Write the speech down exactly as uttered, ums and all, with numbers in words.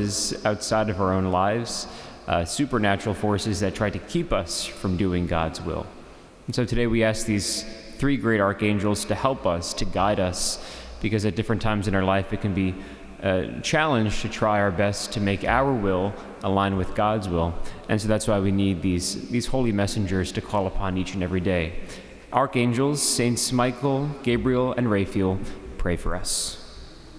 forces outside of our own lives, uh, supernatural forces that try to keep us from doing God's will. And so today we ask these three great archangels to help us, to guide us, because at different times in our life it can be a challenge to try our best to make our will align with God's will. And so that's why we need these, these holy messengers to call upon each and every day. Archangels, Saints Michael, Gabriel, and Raphael, pray for us.